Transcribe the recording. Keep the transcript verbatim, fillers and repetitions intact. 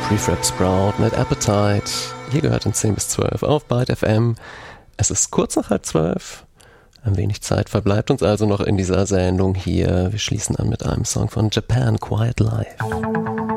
Prefab Sprout mit Appetite. Hier gehört in zehn bis zwölf auf Byte F M. Es ist kurz nach halb zwölf. Ein wenig Zeit verbleibt uns also noch in dieser Sendung hier. Wir schließen an mit einem Song von Japan Quiet Life.